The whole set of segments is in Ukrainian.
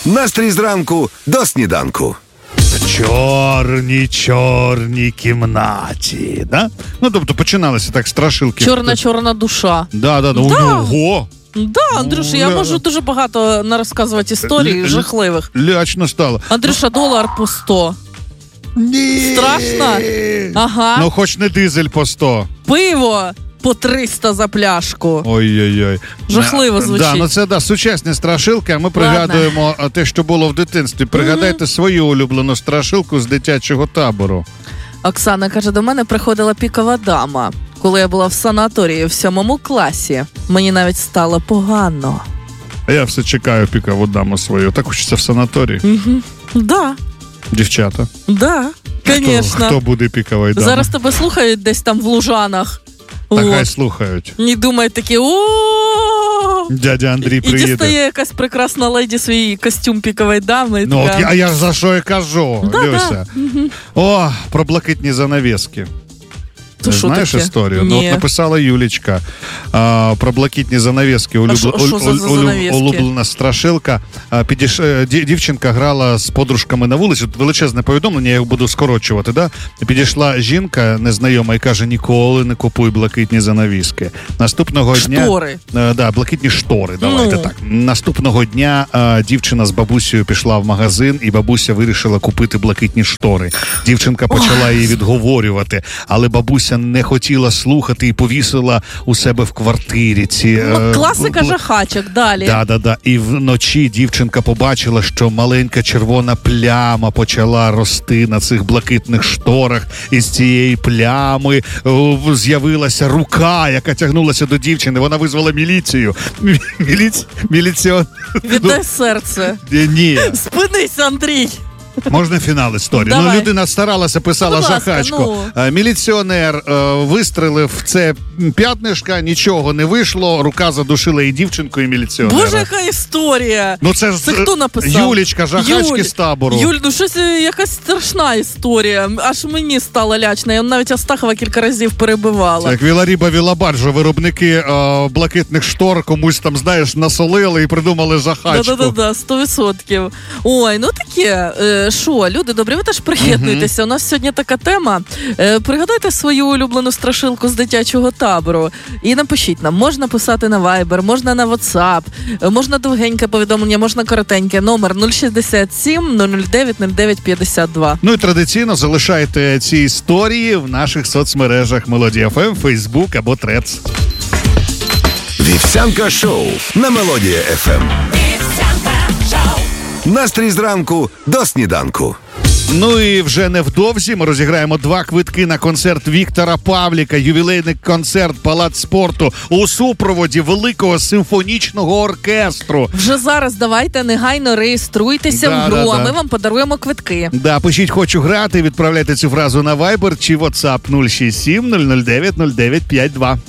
Настрій зранку до сніданку. Чорній кімнаті, да? Ну, тобто починалися так страшилки. Чорна душа. Да. Ого! Да, Андрюша, я можу дуже багато розказувати історій жахливих. Лячно стало. Андрюша, $1 по 100. Ні. Страшно? Ага. Ну, хоч не дизель по 100. Пиво по 300 за пляшку. Ой-ой-ой. Жахливо звучить. Да, ну це сучасні страшилки, а ми пригадуємо те, що було в дитинстві. Пригадайте свою улюблену страшилку з дитячого табору. Оксана каже, до мене приходила пікова дама, коли я була в санаторії в 7 класі. Мені навіть стало погано. А я все чекаю пікову даму свою. Так хочеться в санаторії. Да. Дівчата. Да, конечно. Хто буде піковою дамою? Зараз тебе слухають десь там в Лужанах. Так хай слухають. І думають такі, дядя Андрій приїде. І дістає якась прекрасна леді свій костюм пікової дами. Ну, от я за що і кажу, Люся. О, про блакитні занавески. То знаєш таке? Історію? Ні. Ну, от написала Юлічка про блакитні занавески. Улюблена страшилка. Дівчинка грала з подружками на вулиці. Тут величезне повідомлення, я його буду скорочувати. Да? Підійшла жінка незнайома і каже, ніколи не купуй блакитні занавіски. Наступного дня... Штори. Блакитні штори, давайте так. Наступного дня дівчина з бабусею пішла в магазин, і бабуся вирішила купити блакитні штори. Дівчинка почала її відговорювати, але бабуся не хотіла слухати і повісила у себе в квартирі ці... класика жахачок, далі. Да. І вночі дівчинка побачила, що маленька червона пляма почала рости на цих блакитних шторах. І з цієї плями з'явилася рука, яка тягнулася до дівчини. Вона визвала міліцію. Міліціон... Віддай серце. Ні. Спинись, Андрій. Можна фінал історії? Давай. Ну, людина старалася, писала жахачку. Міліціонер вистрелив в це п'ятнишка, нічого не вийшло, рука задушила і дівчинку, і міліціонера. Боже, яка історія! Ну, це хто написав? Юлічка, жахачки з табору. Юль, ну щось якась страшна історія. Аж мені стало лячно. Я навіть Астахова кілька разів перебивала. Це як Віларіба Вілабарджо, виробники блакитних штор комусь там, знаєш, насолили і придумали жахачку. Да, 100%. Ой, ну таке... Що, люди добрі, ви теж приєднуйтеся. У нас сьогодні така тема. Пригадайте свою улюблену страшилку з дитячого табору. І напишіть нам. Можна писати на Viber, можна на WhatsApp, можна довгеньке повідомлення, можна коротеньке. Номер 067 009 09 52. Ну і традиційно залишайте ці історії в наших соцмережах Мелодія ФМ, Фейсбук або Трец. Вівсянка шоу на Мелодія ФМ. Настрій зранку до сніданку. Ну і вже невдовзі ми розіграємо 2 квитки на концерт Віктора Павліка, ювілейний концерт Палац спорту у супроводі великого симфонічного оркестру. Вже зараз давайте негайно реєструйтеся в гру, а ми вам подаруємо квитки. Да, пишіть «Хочу грати», відправляйте цю фразу на Viber чи WhatsApp 067 009 09 52.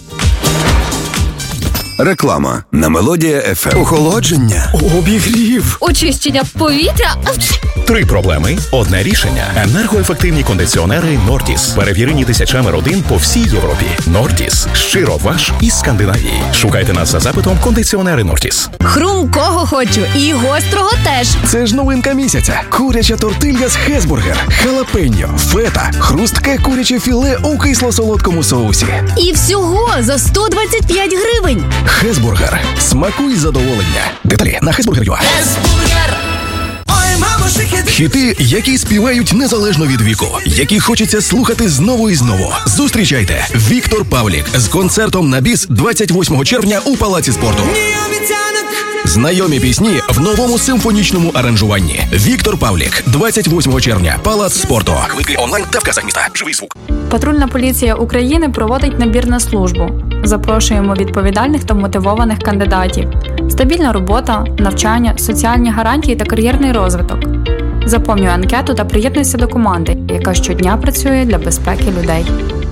Реклама на Мелодія ФМ. Охолодження, обігрів, очищення повітря. 3 проблеми, одне рішення. Енергоефективні кондиціонери Нортіс. Перевірені тисячами родин по всій Європі. Нортіс. Щиро ваш із Скандинавії. Шукайте нас за запитом кондиціонери Нортіс. Хрумкого хочу і гострого теж. Це ж новинка місяця. Куряча тортилья з Хесбургер, халапеньо, фета, хрустке куряче філе у кисло-солодкому соусі. І всього за 125 гривень. Хесбургер. Смакуй задоволення. Деталі на Хесбургер.ua. Хіти, які співають незалежно від віку, які хочеться слухати знову і знову. Зустрічайте Віктор Павлік з концертом на біс 28 червня у Палаці спорту. Знайомі пісні в новому симфонічному аранжуванні. Віктор Павлік, 28 червня, Палац спорту. Квитки онлайн та в касах міста. Живий звук. Патрульна поліція України проводить набір на службу. Запрошуємо відповідальних та мотивованих кандидатів. Стабільна робота, навчання, соціальні гарантії та кар'єрний розвиток. Заповнюй анкету та приєднуйся до команди, яка щодня працює для безпеки людей.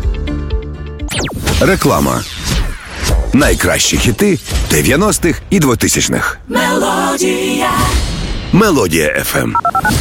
Реклама. Найкращі хіти 90-х і 2000-х. Мелодія ФМ.